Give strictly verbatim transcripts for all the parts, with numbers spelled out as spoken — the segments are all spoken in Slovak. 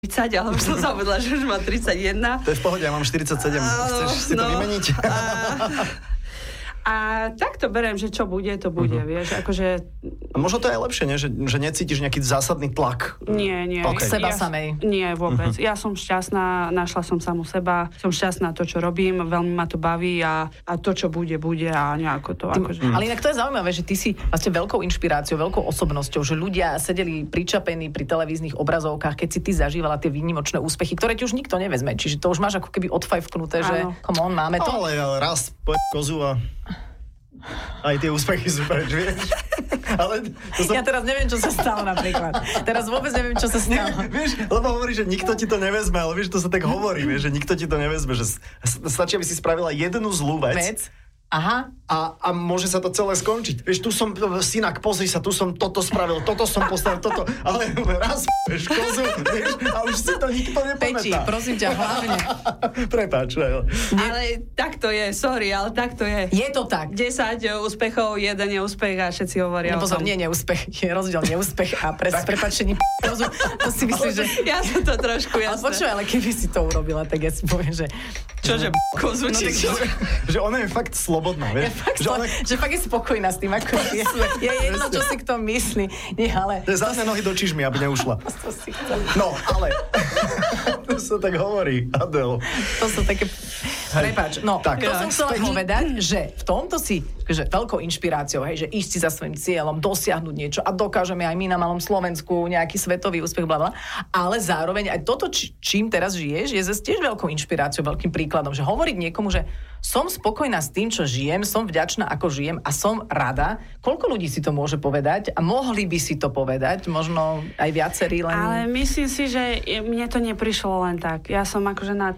tridsať, ale už som zabudla, že už má tridsaťjeden. To je v pohode, ja mám štyridsaťsedem. Chceš si to no, vymeniť? A, a tak to beriem, že čo bude, to bude, uh-huh. vieš, akože... A možno to je aj lepšie, nie? Že, že necítiš nejaký zásadný tlak. Nie, nie. Okay. Seba ja, samej. Nie, vôbec. Uh-huh. Ja som šťastná, našla som samu seba, som šťastná to, čo robím, veľmi ma to baví a, a to, čo bude, bude a nejako to. Ty, akože... Ale inak to je zaujímavé, že ty si vlastne veľkou inšpiráciou, veľkou osobnosťou, že ľudia sedeli pričapení pri televíznych obrazovkách, keď si ty zažívala tie výnimočné úspechy, ktoré ti už nikto nevezme. Čiže to už máš ako keby odfajfknuté, že come on, máme to. Ale raz po kozu a aj tie úspechy sú preč, vieš? Ale to som... Ja teraz neviem, čo sa stalo napríklad. Teraz vôbec neviem, čo sa stalo. Nie, vieš, lebo hovorí, že nikto ti to nevezme, ale vieš, to sa tak hovorí, vieš, že nikto ti to nevezme, že stačí, aby si spravila jednu zlú vec. Vec? Aha. A, a môže sa to celé skončiť. Vieš, tu som, synak, pozri sa, tu som toto spravil, toto som postavil, toto, ale raz, vieš, kozu, vieš, a už si to nikto nepamätá. Peči, prosím ťa, hlavne. Prepáč. Ale tak to je, sorry, ale tak to je. Je to tak. desať úspechov, jeden neúspech a všetci hovoria no, pozor, o tom. nie neúspech, je rozdiel neúspech a pre, s prepáčením p***ozu, to si myslíš, že... Ja som to trošku jasné. Ale počuj, ale keby si to urobila, tak ja si poviem, že... Čože p***ozu, či čo? Že ona je fakt slobodná, vieš? Je fakt, že, ona... že fakt je spokojná s tým, ako je. Je jedno, čo si kto myslí. Nie, ale... To je zase nohy do čižmy, aby neušla. To si chcel. No, ale... to sa tak hovorí, Adel. To sú také... Prepáč, no, tak, to ja, som chcela späť... povedať, že v tomto si že veľkou inšpiráciou, hej, že ísť si za svojím cieľom, dosiahnuť niečo a dokážeme aj my na malom Slovensku nejaký svetový úspech, blablabla. Ale zároveň aj toto, či, čím teraz žiješ, je zase tiež veľkou inšpiráciou, veľkým príkladom, že hovoriť niekomu, že som spokojná s tým, čo žijem, som vďačná, ako žijem a som rada. Koľko ľudí si to môže povedať a mohli by si to povedať, možno aj viacerí len... Ale myslím si, že mne to neprišlo len tak. Ja som akože na,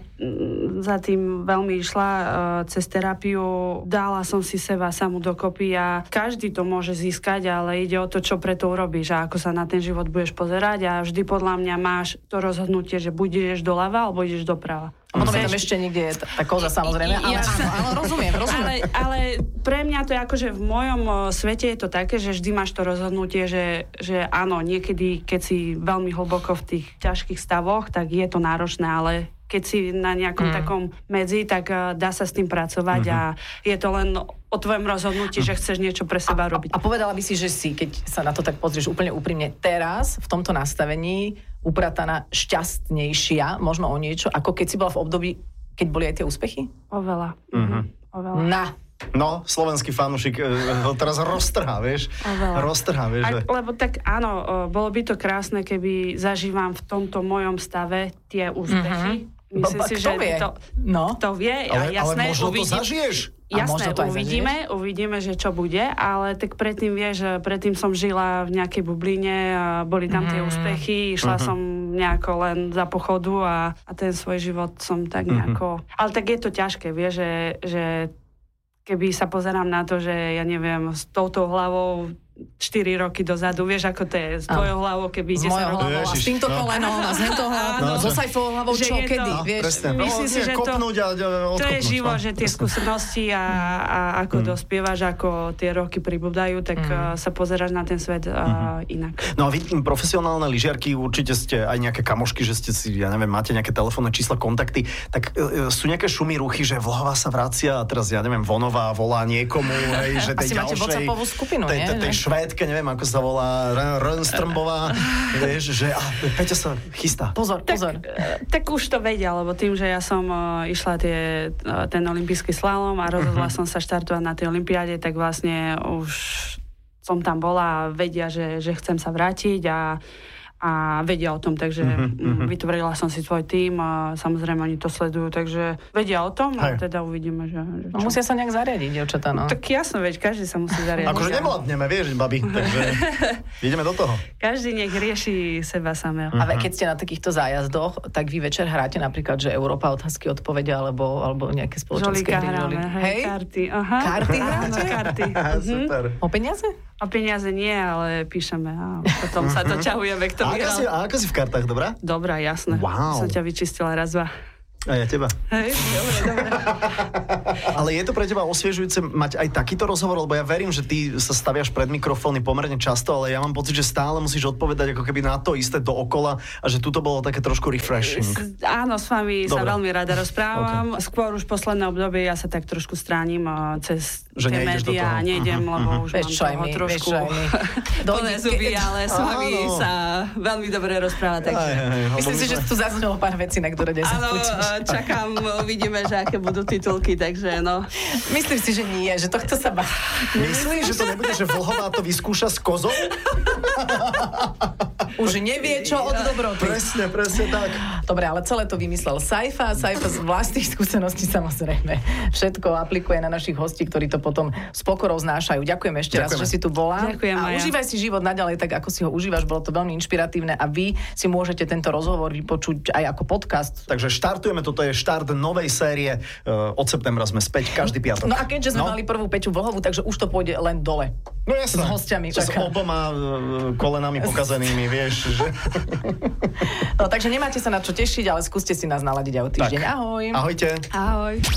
za tým veľmi išla uh, cez terapiu, dala som si seba samú dokopy a každý to môže získať, ale ide o to, čo preto urobíš a ako sa na ten život budeš pozerať a vždy podľa mňa máš to rozhodnutie, že buď ideš doľava alebo ideš doprava. A potom je tam ešte niekde tá, tá koza, samozrejme, ale, ja, áno, ale rozumiem, rozumiem. Ale, ale pre mňa to je ako, že v mojom svete je to také, že vždy máš to rozhodnutie, že, že áno, niekedy, keď si veľmi hlboko v tých ťažkých stavoch, tak je to náročné, ale keď si na nejakom mm. takom medzi, tak uh, dá sa s tým pracovať mm-hmm. a je to len o tvojom rozhodnutí, mm. že chceš niečo pre seba a, robiť. A, a povedala by si, že si, keď sa na to tak pozrieš úplne úprimne, teraz v tomto nastavení uprataná šťastnejšia, možno o niečo, ako keď si bola v období, keď boli aj tie úspechy? Oveľa. Mm-hmm. Oveľa. Na. No, slovenský fanúšik ho teraz roztrhá, vieš? Oveľa. Roztrhá, vieš? Ak, lebo tak áno, bolo by to krásne, keby zažívam v tomto mojom stave tie úspechy. Mm-hmm. Myslím Ba, si, kto že vie? to, no. to vie, ale, jasné, ale možno uvidím. to zažiješ. Jasné, uvidíme, uvidíme, že čo bude, ale tak predtým vieš, predtým som žila v nejakej bubline a boli tam tie úspechy, išla Mm-hmm. som nejako len za pochodu a, a ten svoj život som tak nejako... Mm-hmm. Ale tak je to ťažké, vieš, že, že keby sa pozerám na to, že ja neviem, s touto hlavou štyri roky dozadu, vieš, ako to je s tvojou hlavou, keby s mojou hlavou, a s týmto no. kolenom, a s hentou hlavou, so sajfovou hlavou, čo, kedy, to, vieš. Presne, myslím no, si, že to, a, a to je život, no, že tie skúsenosti a, a ako mm. dospievaš, ako tie roky pribúdajú, tak mm. sa pozeráš na ten svet uh, mm. inak. No a vy, profesionálne lyžiarky, určite ste aj nejaké kamošky, že ste si, ja neviem, máte nejaké telefónne čísla, kontakty, tak uh, sú nejaké šumy, ruchy, že Vlhová sa vracia a teraz, ja neviem, Vonová volá niekomu, hej, že tej asi máte WhatsAppovú skupinu, tej, nie? Tej, tej Švédke, neviem, ako sa volá, Rönströmbová, vieš, že a, Peťa sa chystá. Pozor, pozor. Tak, tak už to vedia, lebo tým, že ja som uh, išla tie, uh, ten olympijský slalom a rozhodla uh-huh. som sa štartovať na tej olympiáde, tak vlastne už som tam bola a vedia, že, že chcem sa vrátiť a a vedia o tom, takže mm-hmm. vytvorila som si svoj tím a samozrejme oni to sledujú, takže vedia o tom a teda uvidíme, že, že no, musia sa nejak zariadiť, dievčatá, no. Tak jasno, veď každý sa musí zariadiť. Akože nemladneme, vieš, babi, takže ideme do toho. Každý nech rieši seba samého. Mm-hmm. A keď ste na takýchto zájazdoch, tak vy večer hráte napríklad, že Európa otázky odpovedia, alebo, alebo nejaké spoločenské hry. Žolíka hráme, hej, karty. Aha. Karty hráte? Karty. Super. O peniaze? O peniaze nie, ale píšeme a potom sa doťahujeme k tomu. A ako si, a ako si v kartách, dobrá? Dobrá, jasné. Wow. Som ťa vyčistila raz, dva. A ja teba. Hej, dobre, dobre. Ale je to pre teba osviežujúce mať aj takýto rozhovor, lebo ja verím, že ty sa staviaš pred mikrofóny pomerne často, ale ja mám pocit, že stále musíš odpovedať ako keby na to isté dookola a že tuto bolo také trošku refreshing. S, áno, s vami Dobre. sa veľmi rada rozprávam. Okay. Skôr už posledné obdobie ja sa tak trošku stránim uh, cez Že tie nejdeš do médiá. toho. Nejdem, Mhm, lebo mhm. už Vieš mám čo aj toho my, trošku vieš čo aj my. plné zuby, ale s vami Áno. sa veľmi dobre rozpráva. Takže... Aj, aj, aj, Myslím si, že tu zaznelo pár vecí, na ktoré Áno, nezapúčiš. čakám, uvidíme, že aké budú titulky, takže no. Myslím si, že nie, že to chce sa bať. Myslíš, že to nebude, že Vlhová to vyskúša s kozou? Už nevie, čo od dobroty. Presne, presne tak. Dobre, ale celé to vymyslel Saifa. Saifa z vlastných skúseností samozrejme všetko aplikuje na našich hostí, ktorí to potom s pokorou znášajú. Ďakujem ešte Ďakujeme. raz, že si tu bola. Ďakujem a aj ja. užívaj si život naďalej tak, ako si ho užívaš. Bolo to veľmi inšpiratívne a vy si môžete tento rozhovor vypočuť aj ako podcast. Takže štartujeme, toto je štart novej série. Uh, Od septembra sme späť každý piatok. No a keďže sme No. mali prvú Peťu Vlhovú, takže už to pôjde len dole. No jasné. S hostiami. S taká. oboma uh, kolenami pokazenými, vieš, že... No takže nemáte sa na čo tešiť, ale skúste si nás naladiť aj o týždeň. Tak. Ahoj. Ahojte. Ahoj.